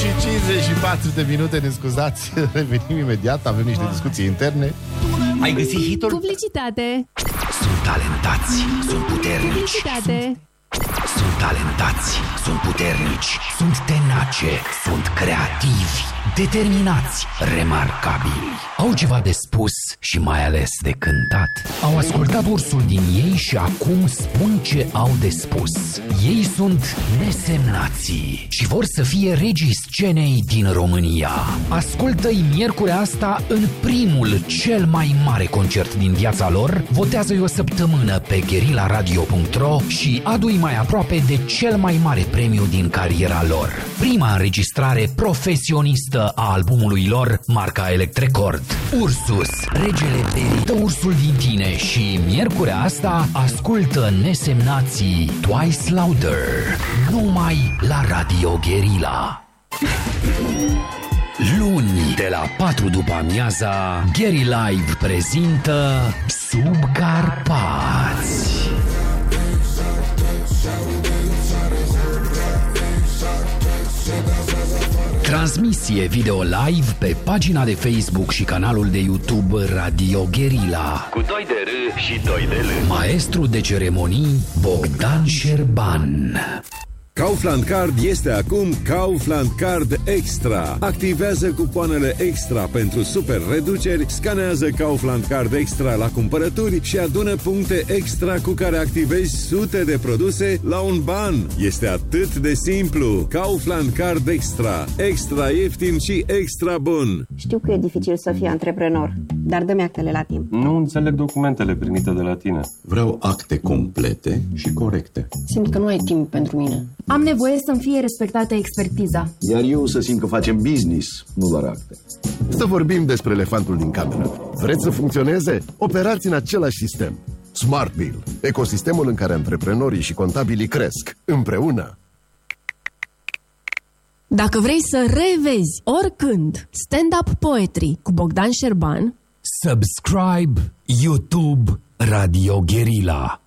8:54 de minute, ne scuzați. Revenim imediat, avem niște discuții interne. Ai găsit hitul? Publicitate. Sunt talentați, sunt puternici. Publicitate. Sunt talentați, sunt puternici, sunt tenace, sunt creativi, determinați, remarcabili. Au ceva de spus și mai ales de cântat. Au ascultat ursul din ei și acum spun ce au de spus. Ei sunt nesemnații și vor să fie regii scenei din România. Ascultă-i miercurea asta în primul, cel mai mare concert din viața lor. Votează-i o săptămână pe guerillaradio.ro și adu-i mai aproape de cel mai mare premiu din cariera lor. Prima înregistrare profesionistă a albumului lor, marca Electrecord. Ursus, regele Beri, dă ursul din tine și miercurea asta ascultă nesemnații Twice Louder, numai la Radio Guerilla. Luni, de la 4 după amiaza, Geri Live prezintă Sub Carpați. Transmisie video live pe pagina de Facebook și canalul de YouTube Radio Guerilla. Cu 2 de R și 2 de L. Maestru de ceremonii Bogdan Șerban. Kaufland Card este acum Kaufland Card Extra. Activează cupoanele extra pentru super reduceri, scanează Kaufland Card Extra la cumpărături și adună puncte extra cu care activezi sute de produse la un ban. Este atât de simplu. Kaufland Card Extra. Extra ieftin și extra bun. Știu că e dificil să fii antreprenor, dar dă-mi actele la timp. Nu înțeleg documentele primite de la tine. Vreau acte complete și corecte. Simt că nu ai timp pentru mine. Am nevoie să-mi fie respectată expertiza. Iar eu să simt că facem business, nu doar acte. Să vorbim despre elefantul din cameră. Vreți să funcționeze? Operați în același sistem. SmartBill, ecosistemul în care antreprenorii și contabilii cresc împreună. Dacă vrei să revezi oricând Stand-up Poetry cu Bogdan Șerban, Subscribe YouTube Radio Guerilla.